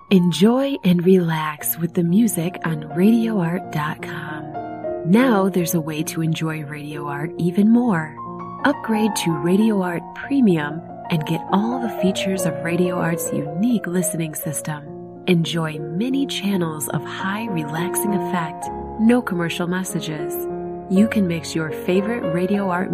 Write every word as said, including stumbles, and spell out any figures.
Enjoy and relax with the music on radio art dot com. Now there's a way to enjoy Radio Art even more. Upgrade to Radio Art Premium and get all the features of Radio Art's unique listening system. Enjoy many channels of high relaxing effect, no commercial messages. You can mix your favorite Radio Art